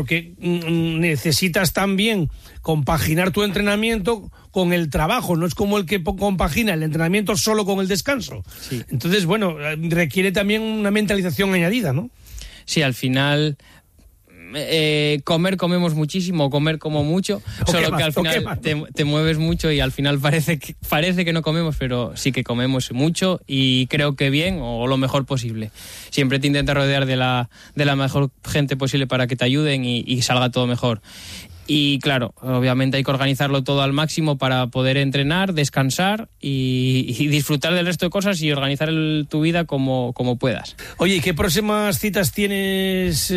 porque necesitas también compaginar tu entrenamiento con el trabajo, no es como el que compagina el entrenamiento solo con el descanso. Sí. Entonces, bueno, requiere también una mentalización añadida, ¿no? Sí, al final comemos muchísimo, comer como mucho, solo que al final te mueves mucho y al final parece que no comemos, pero sí que comemos mucho y creo que bien o lo mejor posible. Siempre te intentas rodear de la mejor gente posible para que te ayuden y salga todo mejor. Y claro, obviamente hay que organizarlo todo al máximo para poder entrenar, descansar y disfrutar del resto de cosas y organizar tu vida como puedas. Oye, ¿y qué próximas citas tienes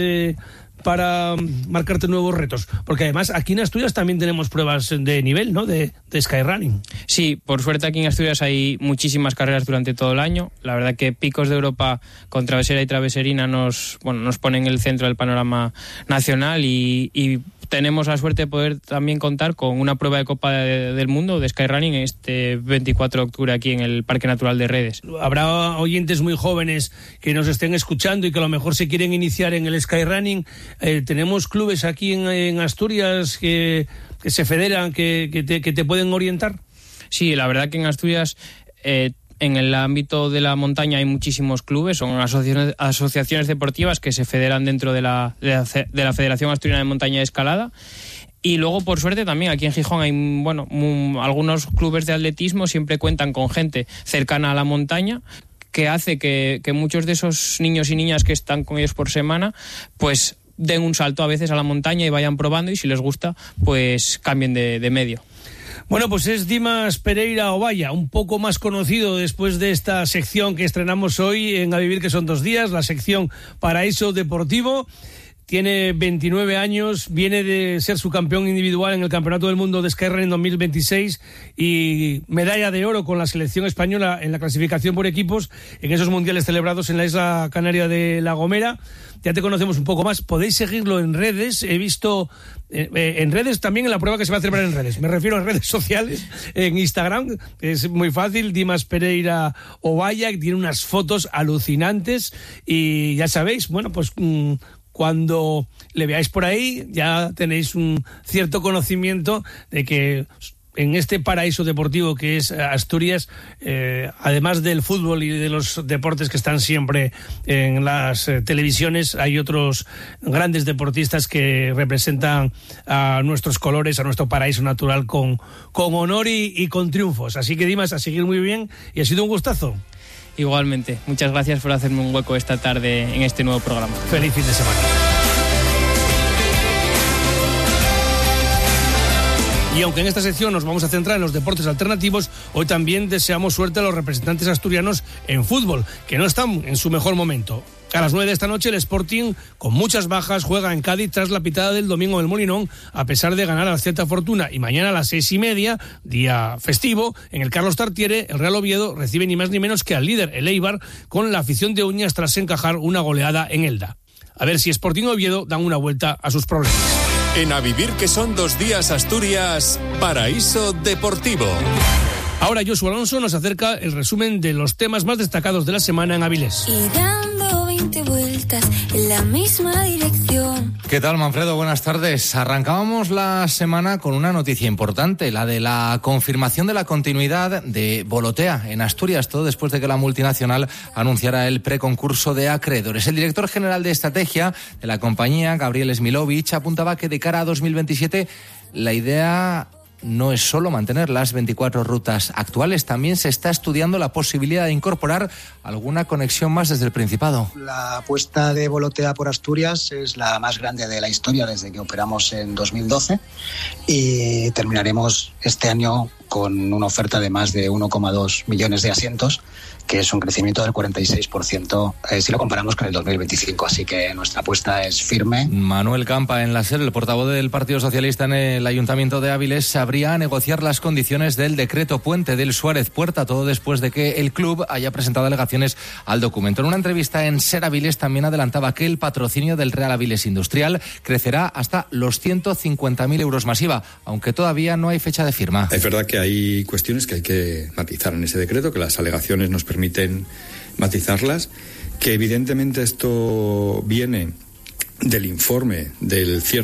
para marcarte nuevos retos? Porque además aquí en Asturias también tenemos pruebas de nivel, ¿no? De skyrunning. Sí, por suerte aquí en Asturias hay muchísimas carreras durante todo el año. La verdad que Picos de Europa con travesera y traveserina nos ponen en el centro del panorama nacional y tenemos la suerte de poder también contar con una prueba de Copa del Mundo de skyrunning este 24 de octubre aquí en el Parque Natural de Redes. Habrá oyentes muy jóvenes que nos estén escuchando y que a lo mejor se quieren iniciar en el skyrunning. Tenemos clubes aquí en Asturias que se federan, que te pueden orientar. Sí, la verdad que en Asturias en el ámbito de la montaña hay muchísimos clubes, son asociaciones deportivas que se federan dentro de la Federación Asturiana de Montaña y Escalada. Y luego, por suerte, también aquí en Gijón hay algunos clubes de atletismo, siempre cuentan con gente cercana a la montaña, que hace que muchos de esos niños y niñas que están con ellos por semana, pues den un salto a veces a la montaña y vayan probando, y si les gusta, pues cambien de medio. Bueno, pues es Dimas Pereira Ovalla, un poco más conocido después de esta sección que estrenamos hoy en A Vivir que son 2 días, la sección Paraíso Deportivo. Tiene 29 años, viene de ser subcampeón individual en el Campeonato del Mundo de Skyrunning 2026 y medalla de oro con la selección española en la clasificación por equipos en esos mundiales celebrados en la isla canaria de La Gomera. Ya te conocemos un poco más, podéis seguirlo en redes, he visto en redes también en la prueba que se va a celebrar en redes, me refiero a redes sociales, en Instagram, es muy fácil, Dimas Pereira Ovalla, que tiene unas fotos alucinantes y ya sabéis, bueno, pues cuando le veáis por ahí ya tenéis un cierto conocimiento de que en este paraíso deportivo que es Asturias, además del fútbol y de los deportes que están siempre en las televisiones, hay otros grandes deportistas que representan a nuestros colores, a nuestro paraíso natural con honor y con triunfos. Así que Dimas, a seguir muy bien y ha sido un gustazo. Igualmente, muchas gracias por hacerme un hueco esta tarde en este nuevo programa. Feliz fin de semana. Y aunque en esta sección nos vamos a centrar en los deportes alternativos, hoy también deseamos suerte a los representantes asturianos en fútbol, que no están en su mejor momento. A las 9 de esta noche el Sporting, con muchas bajas, juega en Cádiz tras la pitada del domingo del Molinón, a pesar de ganar al Celta Fortuna. Y mañana a las 6:30, día festivo, en el Carlos Tartiere, el Real Oviedo recibe ni más ni menos que al líder, el Eibar, con la afición de uñas tras encajar una goleada en Elda. A ver si Sporting y Oviedo dan una vuelta a sus problemas. En A Vivir que son 2 días Asturias, Paraíso Deportivo. Ahora Josu Alonso nos acerca el resumen de los temas más destacados de la semana en Avilés. Y dando 20 vueltas en la misma dirección. ¿Qué tal, Manfredo? Buenas tardes. Arrancábamos la semana con una noticia importante, la de la confirmación de la continuidad de Volotea en Asturias, todo después de que la multinacional anunciara el preconcurso de acreedores. El director general de estrategia de la compañía, Gabriel Smilovic, apuntaba que de cara a 2027 la idea no es solo mantener las 24 rutas actuales, también se está estudiando la posibilidad de incorporar alguna conexión más desde el Principado. La apuesta de Volotea por Asturias es la más grande de la historia desde que operamos en 2012 y terminaremos este año con una oferta de más de 1,2 millones de asientos, que es un crecimiento del 46% si lo comparamos con el 2025, así que nuestra apuesta es firme. Manuel Campa en la SER, el portavoz del Partido Socialista en el Ayuntamiento de Avilés, se abría a negociar las condiciones del decreto puente del Suárez Puerta, todo después de que el club haya presentado alegaciones al documento. En una entrevista en SER Avilés también adelantaba que el patrocinio del Real Avilés Industrial crecerá hasta los 150.000 euros masiva, aunque todavía no hay fecha de firma. Es verdad que hay cuestiones que hay que matizar en ese decreto, que las alegaciones nos permiten matizarlas, que evidentemente esto viene del informe del cierre